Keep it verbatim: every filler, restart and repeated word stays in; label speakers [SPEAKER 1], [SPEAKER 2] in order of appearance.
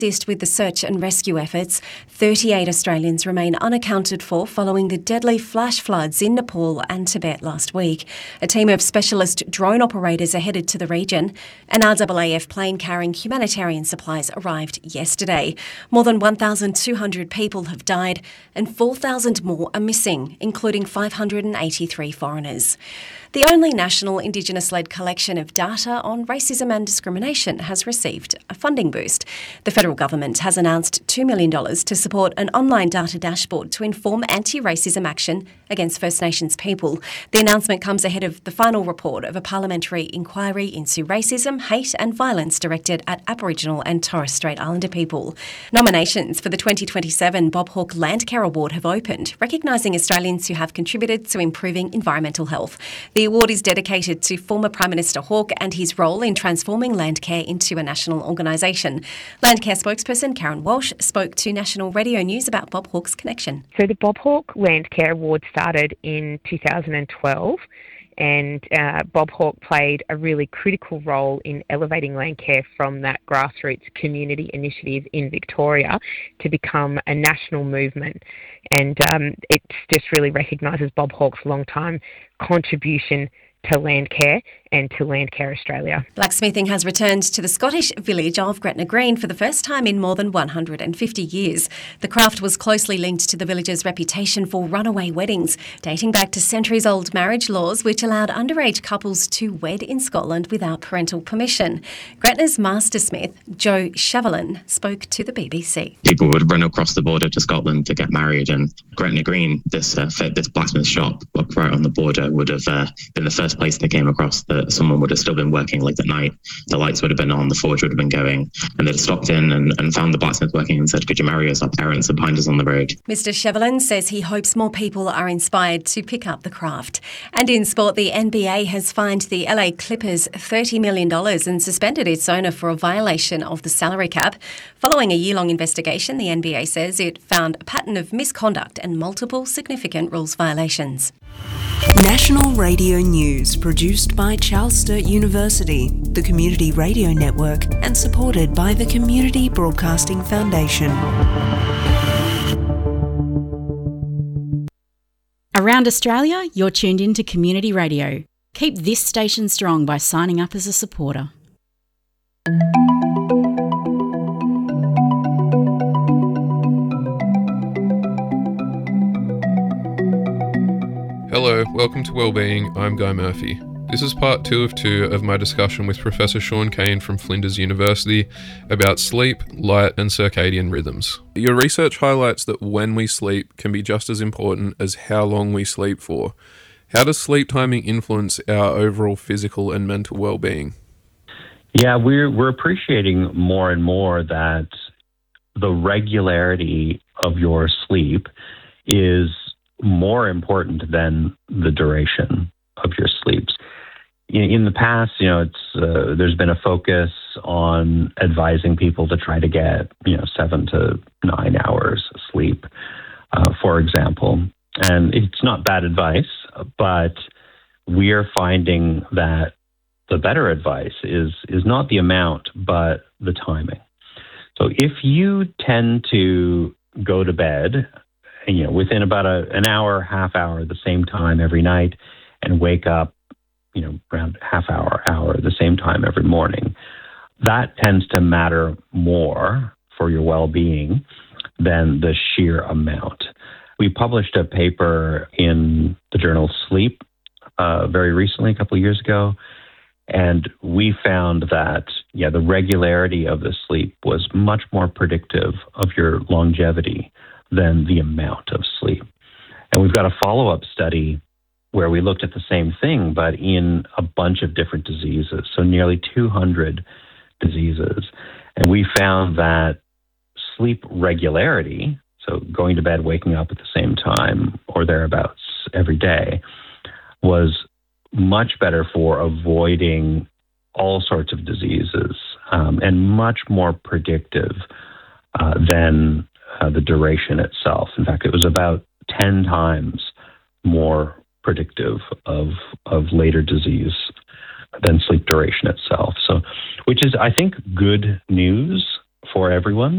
[SPEAKER 1] assist with the search and rescue efforts. thirty-eight Australians remain unaccounted for following the deadly flash floods in Nepal and Tibet last week. A team of specialist drone operators are headed to the region. An R A A F plane carrying humanitarian supplies arrived yesterday. More than one thousand two hundred people have died and four thousand more are missing, including five hundred eighty-three foreigners. The only national Indigenous-led collection of data on racism and discrimination has received a funding boost. The federal government has announced two million dollars to support an online data dashboard to inform anti-racism action against First Nations people. The announcement comes ahead of the final report of a parliamentary inquiry into racism, hate and violence directed at Aboriginal and Torres Strait Islander people. Nominations for the twenty twenty-seven Bob Hawke Landcare Award have opened, recognising Australians who have contributed to improving environmental health. The award is dedicated to former Prime Minister Hawke and his role in transforming Landcare into a national organisation. Landcare spokesperson Karen Walsh spoke to National Radio News about Bob Hawke's connection.
[SPEAKER 2] So the Bob Hawke Landcare Award started in two thousand twelve, and uh, Bob Hawke played a really critical role in elevating Landcare from that grassroots community initiative in Victoria to become a national movement. And um, it just really recognises Bob Hawke's long-time contribution to Landcare and to Landcare Australia.
[SPEAKER 1] Blacksmithing has returned to the Scottish village of Gretna Green for the first time in more than one hundred fifty years. The craft was closely linked to the village's reputation for runaway weddings, dating back to centuries-old marriage laws which allowed underage couples to wed in Scotland without parental permission. Gretna's mastersmith, Joe Chevelin, spoke to the B B C.
[SPEAKER 3] People would run across the border to Scotland to get married, and Gretna Green, this uh, this blacksmith shop up right on the border, would have uh, been the first place they came across that someone would have still been working late at night. The lights would have been on, the forge would have been going, and they'd stopped in and, and found the blacksmith working and said, "Could you marry us? Our parents are behind us on the road."
[SPEAKER 1] Mister Chevelin says he hopes more people are inspired to pick up the craft. And in sport, the N B A has fined the L A Clippers thirty million dollars and suspended its owner for a violation of the salary cap. Following a year-long investigation, the N B A says it found a pattern of misconduct and multiple significant rules violations.
[SPEAKER 4] National Radio News, produced by Charles Sturt University, the Community Radio Network, and supported by the Community Broadcasting Foundation.
[SPEAKER 5] Around Australia, you're tuned in to Community Radio. Keep this station strong by signing up as a supporter.
[SPEAKER 6] Hello, welcome to Wellbeing. I'm Guy Murphy. This is part two of two of my discussion with Professor Sean Kane from Flinders University about sleep, light and circadian rhythms. Your research highlights that when we sleep can be just as important as how long we sleep for. How does sleep timing influence our overall physical and mental well-being?
[SPEAKER 7] Yeah, we're we're appreciating more and more that the regularity of your sleep is more important than the duration of your sleeps. In, in the past, you know, it's uh, there's been a focus on advising people to try to get, you know, seven to nine hours of sleep, uh, for example. And it's not bad advice, but we are finding that the better advice is is not the amount, but the timing. So if you tend to go to bed, you know, within about a, an hour, half hour, the same time every night, and wake up, you know, around half hour, hour, the same time every morning, that tends to matter more for your well-being than the sheer amount. We published a paper in the journal Sleep uh, very recently, a couple of years ago, and we found that, yeah, the regularity of the sleep was much more predictive of your longevity than the amount of sleep. And we've got a follow-up study where we looked at the same thing, but in a bunch of different diseases, so nearly two hundred diseases. And we found that sleep regularity, so going to bed, waking up at the same time or thereabouts every day, was much better for avoiding all sorts of diseases um, and much more predictive uh, than uh, the duration itself. In fact, it was about ten times more predictive of of later disease than sleep duration itself. So, which is, I think, good news for everyone.